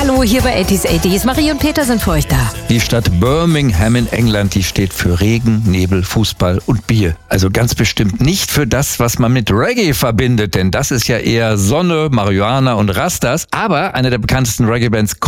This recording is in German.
Hallo, hier bei 80s 80s. Marie und Peter sind für euch da. Die Stadt Birmingham in England, die steht für Regen, Nebel, Fußball und Bier. Also ganz bestimmt nicht für das, was man mit Reggae verbindet, denn das ist ja eher Sonne, Marihuana und Rastas. Aber eine der bekanntesten Reggae-Bands